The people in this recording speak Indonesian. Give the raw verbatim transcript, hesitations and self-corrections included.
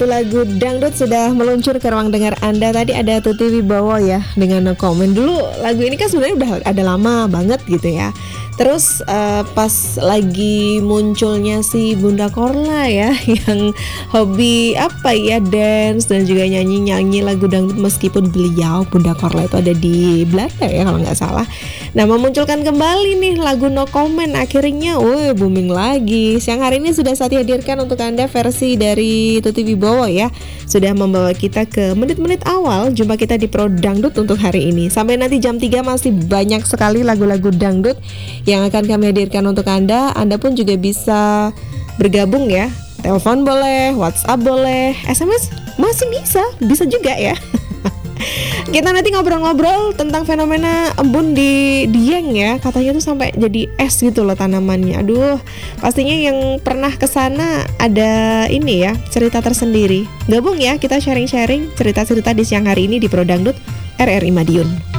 Lagu dangdut sudah meluncur ke ruang dengar Anda. Tadi ada Tuti Wibowo ya dengan komen. Dulu lagu ini kan sebenarnya udah ada lama banget gitu ya. Terus uh, pas lagi munculnya si Bunda Korla ya yang hobi apa ya dance dan juga nyanyi-nyanyi lagu dangdut, meskipun beliau Bunda Korla itu ada di Belanda ya kalau nggak salah. Nah, memunculkan kembali nih lagu No Comment, akhirnya woi booming lagi. Siang hari ini sudah saya hadirkan untuk Anda versi dari Tuti Wibowo ya. Sudah membawa kita ke menit-menit awal jumpa kita di Pro Dangdut untuk hari ini. Sampai nanti jam tiga masih banyak sekali lagu-lagu dangdut yang akan kami hadirkan untuk Anda. Anda pun juga bisa bergabung ya. Telepon boleh, WhatsApp boleh, S M S masih bisa, bisa juga ya. Kita nanti ngobrol-ngobrol tentang fenomena embun di Dieng ya. Katanya tuh sampai jadi es gitu loh tanamannya. Aduh, pastinya yang pernah kesana ada ini ya, cerita tersendiri. Gabung ya, kita sharing-sharing cerita-cerita di siang hari ini di Pro Dangdut R R I Madiun.